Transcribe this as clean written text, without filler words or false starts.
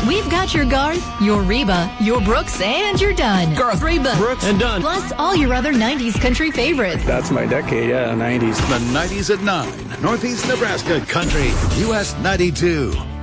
We've got your Garth, your Reba, your Brooks, and your Dunn. Garth, Reba, Brooks, and Dunn. Plus all your other 90s country favorites. That's my decade, 90s. The 90s at 9. Northeast Nebraska Country, US 92.